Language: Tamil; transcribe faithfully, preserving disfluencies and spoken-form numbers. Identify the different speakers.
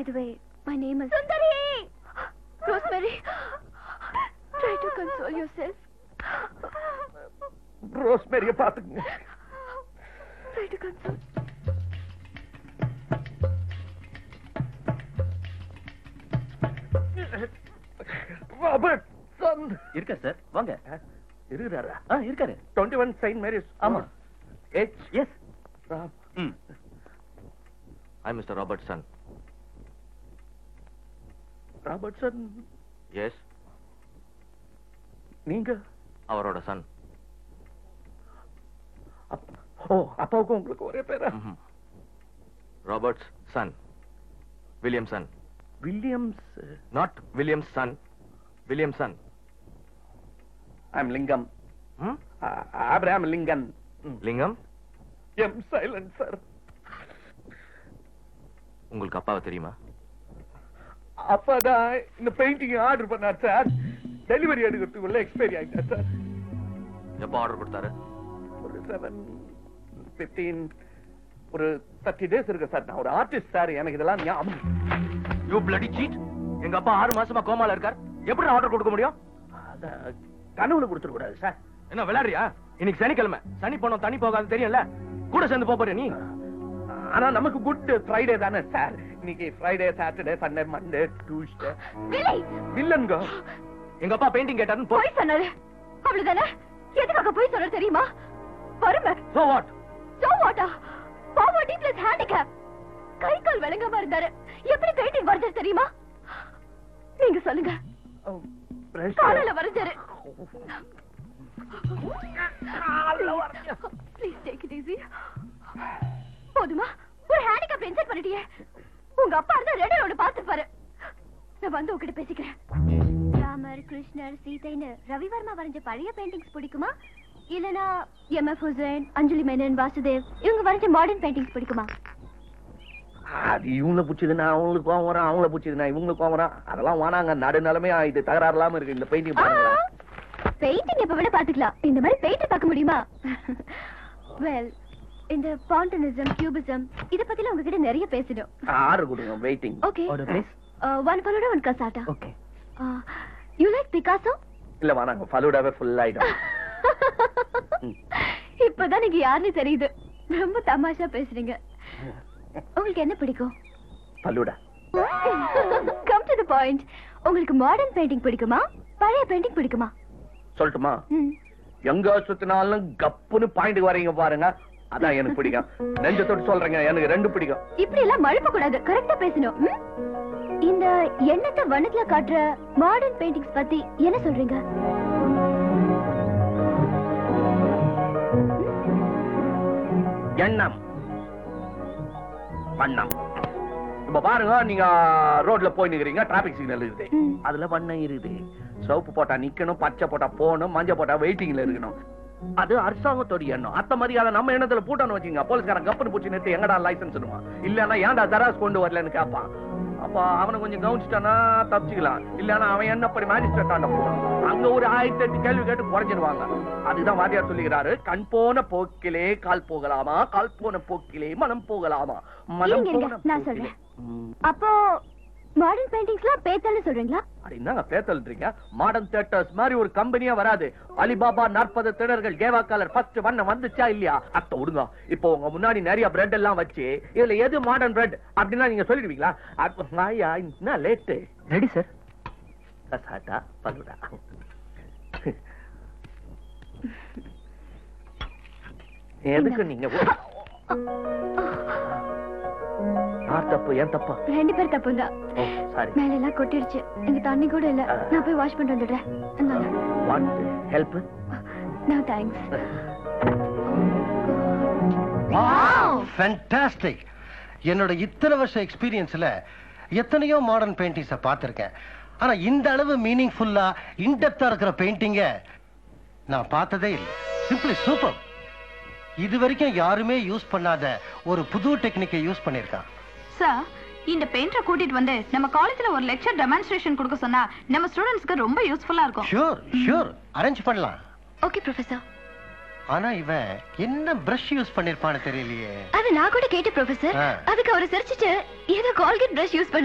Speaker 1: the way, my name is Sundari. Rosemary, try to console yourself.
Speaker 2: Rosemary, பாத்துங்க.
Speaker 1: Try to console.
Speaker 2: Robert Sun
Speaker 3: இருக்கா சார்? வாங்க.
Speaker 2: இருக்காரா?
Speaker 3: ஆ இருக்காரு.
Speaker 2: Twenty one Saint Mary's.
Speaker 3: ஆமா.
Speaker 2: H
Speaker 3: S.
Speaker 2: ராம்.
Speaker 3: ம். ஐ மிஸ்டர் ராபர்ட்சன்.
Speaker 2: ராபர்ட்சன்.
Speaker 3: எஸ்.
Speaker 2: நீங்க
Speaker 3: அவரோட சன்.
Speaker 2: ஓ, அப்பாவுக்கும் உங்களுக்கு ஒரே பேரா?
Speaker 3: Roberts Sun. Williamson.
Speaker 2: Williams.
Speaker 3: Not Williams Sun. Williamson.
Speaker 2: I'm லிங்கம். Abraham Lincoln.
Speaker 3: லிங்கம்.
Speaker 2: M silent sir.
Speaker 3: உங்களுக்கு அப்பாவை தெரியுமா?
Speaker 2: அப்பதான் இந்த பெயிண்டிங் ஆர்டர் பண்ணார் சார். டெலிவரி எடுக்கிறதுக்குள்ள எக்ஸ்பைரி ஆயிட்டார் சார்.
Speaker 3: எப்போ ஆர்டர் கொடுத்தாரு?
Speaker 2: ஒரு செவன் பிப்டீன் ஒரு தேர்ட்டி டேஸ் இருக்கு சார். நான் ஒரு ஆர்டிஸ்ட் சார், எனக்கு இதெல்லாம் ஞாபகம்.
Speaker 3: You bloody seat. எங்க அப்பா ஆறு மாசமா கோமால இருக்கார். எப்படி ஆர்டர் கொடுக்க முடியும்?
Speaker 2: கனவுல கொடுத்துட கூடாது சார்.
Speaker 3: என்ன விளையாடுறியா? இன்னைக்கு சனிக்கிழமை. சனி போனோம் தனி போகாது தெரியும்ல. கூட சேர்ந்து போற நீ.
Speaker 2: ஆனா நமக்கு குட் ஃப்ரைடே தானே சார். இன்னைக்கு Friday, Saturday, Sunday, Monday, Tuesday. வில்லன்கோ.
Speaker 3: எங்க அப்பா பெயிண்டிங் கேட்டாருன்னு போய்
Speaker 1: சொன்னாரு. அவ்வளவுதானே? எதுக்காக போய் சொன்னாரு தெரியுமா? வறுமை.
Speaker 3: So what?
Speaker 1: So வாட்டா? Poverty plus handicap. கை கால் விளங்காம இருந்தாரு. எப்படி பெயிண்டிங் வரைஞ்சாரு தெரியுமா? நீங்க சொல்லுங்க. காலையில வரைஞ்சாரு. Please take it easy. போதுமா? ஒரு ஹேண்டிகேப் இன்சர்ட் பண்ணிட்டியே. உங்க அப்பா இருந்தா ரெண்டு ரோடு பாத்துப்பாரு. நான் வந்து உங்ககிட்ட பேசிக்கிறேன். ராமர், கிருஷ்ணர், சீதைன்னு ரவிவர்மா வரைஞ்ச பழைய பெயிண்டிங்ஸ் பிடிக்குமா? இல்லனா எம் எஃப் ஹுசைன், அஞ்சலி மேனன், வாசுதேவ் இவங்க வரைஞ்ச மாடர்ன் பெயிண்டிங்ஸ் பிடிக்குமா?
Speaker 2: அது இவங்கள பிடிச்சதுன்னா அவங்களுக்கு கோவம் வரும், அவங்கள பிடிச்சதுன்னா இவங்களுக்கு கோவம் வரும். அதெல்லாம் வானாங்க. நடுநிலைமை இது தகராறு இல்லாம இருக்கு இந்த பெயிண்டிங்.
Speaker 1: பெயிண்டிங் எப்ப வேணா பாத்துக்கலாம். இந்த மாதிரி பெயிண்ட் பார்க்க முடியுமா? வெல், இந்த பாண்டனிசம், கியூபிசம் இத பத்தில உங்ககிட்ட நிறைய பேசணும்.
Speaker 2: ஆர்டர் கொடுங்க. Waiting.
Speaker 1: Okay.
Speaker 3: Order please.
Speaker 1: One falooda, one cassata.
Speaker 3: Okay.
Speaker 1: You like Picasso?
Speaker 2: இல்ல வானாங்க. ஃபலூடாவே ஃபுல் ஆயிடும்.
Speaker 1: இப்பதான் நீங்க யாருன்னு தெரியுது. ரொம்ப தமாஷா பேசுறீங்க. உங்களுக்கு என்ன பிடிக்கும்?
Speaker 2: Falooda.
Speaker 1: Come to the point. உங்களுக்கு மாடர்ன் பெயிண்டிங் பிடிக்குமா? பழைய பெயிண்டிங் பிடிக்குமா?
Speaker 2: சொல்லட்டுமா? எங்க சுத்தினாலும் கப்புன்னு பாயிண்ட் வரீங்க பாருங்க. அதான் எனக்கு பிடிக்கும். நெஞ்ச தொட்டு சொல்றேங்க, எனக்கு ரெண்டு பிடிக்கும்.
Speaker 1: இப்படி எல்லாம் மழுப்ப கூடாது. கரெக்ட்டா பேசணும். இந்த எண்ணத்தை வண்ணத்துல காட்டுற மாடர்ன் பெயிண்டிங்ஸ் பத்தி என்ன சொல்றீங்க?
Speaker 2: எண்ணம், வண்ணம். இப்ப பாருங்க, நீங்க ரோட்ல போய் நிக்கிறீங்க, டிராபிக் சிக்னல் இருக்குது. அதுல வண்ணம் இருக்குது. சிவப்பு போட்டா நிக்கணும், பச்சை போட்டா போகணும், மஞ்சள் போட்டா வெயிட்டிங்ல இருக்கணும். அது அரசாங்கத்தோட எண்ணம். அத்த மாதிரி அதை நம்ம எண்ணத்துல பூட்டான்னு வச்சுங்க. போலீஸ்காரன் கப்பன் பூச்சி நிறுத்தி எங்கடா லைசன்ஸ் இல்லன்னா ஏன்டா ஜெராக்ஸ் கொண்டு வரலன்னு கேட்பான். அப்ப அவனை கொஞ்சம் கவனிச்சுட்டானா தப்பிச்சுக்கலாம். இல்லன்னா அவன் என்ன படி மேஜிஸ்ட்ரேட் ஆண்ட போகணும். அங்க ஒரு ஆயிரத்தி எட்டு கேள்வி கேட்டு குறைஞ்சிருவாங்க. அதுதான் வாத்தியார் சொல்லுகிறாரு, கண் போன போக்கிலே கால் போகலாமா, கால் போன போக்கிலே மனம் போகலாமா, மனம் போன.
Speaker 1: நான் சொல்றேன். அப்போ மாடர்ன் பெயிண்டிங்ஸ்லாம் பேத்தல்னு சொல்றீங்களா?
Speaker 2: அப்படின்னா பேத்தல்ன்றீங்க. மாடர்ன் தியேட்டர்ஸ் மாதிரி ஒரு கம்பெனியா வராது. அலிபாபா நாற்பது திணர்கள் கேவா கலர் ஃபர்ஸ்ட் வண்ணம் வந்துச்சா இல்லையா? அத்த விடுங்க. இப்போ உங்க முன்னாடி நிறைய பிரெட் எல்லாம் வச்சு இதுல எது மாடர்ன் பிரெட் அப்படின்னா நீங்க சொல்லிடுவீங்களா? ஆயா என்ன late?
Speaker 3: Ready sir.
Speaker 2: Cassata, falooda. எதுக்கு நீங்க யார் தப்பு? ஏன் தப்பா?
Speaker 1: ரெண்டு பேர் தப்பு தான்.
Speaker 2: சாரி.
Speaker 1: மேல எல்லாம் கொட்டிருச்சு. இங்க தண்ணி கூட இல்ல. நான் போய் வாஷ் பண்ணிட்டு வந்துடுறேன்.
Speaker 2: What help?
Speaker 1: No thanks.
Speaker 4: Wow, fantastic. என்னோட இத்தனை வருஷ எக்ஸ்பீரியன்ஸ்ல எத்தனையோ மாடர்ன் பெயிண்டிங்ஸை பார்த்திருக்கேன். ஆனா இந்த அளவு மீனிங்ஃபுல்லா இன்டெப்தா இருக்கிற பெயிண்டிங்க நான் பார்த்ததே இல்லை. Simply super. இது வரைக்கும் யாருமே யூஸ் பண்ணாத ஒரு புது டெக்னிக்கை யூஸ் பண்ணிருக்கான்.
Speaker 5: சார், இந்த பெயிண்டரை கூட்டிட்டு வந்து நம்ம காலேஜ்ல ஒரு லெக்சர் டெமான்ஸ்ட்ரேஷன் கொடுக்க சொன்னா நம்ம ஸ்டூடண்ட்ஸ்க்கு ரொம்ப யூஸ்ஃபுல்லா இருக்கும்.
Speaker 4: ஷூர் ஷூர், அரேஞ்ச் பண்ணலாம்.
Speaker 1: Okay professor.
Speaker 4: ஆனா இவன் என்ன பிரஷ் யூஸ் பண்ணிருப்பான்னு தெரியலையே.
Speaker 1: அது நான் கூட கேட்டேன் ப்ரொஃபசர். அதுக்கு அவரை சிரிச்சிட்டு ஏதோ கால்கேட் பிரஷ் யூஸ் பண்ண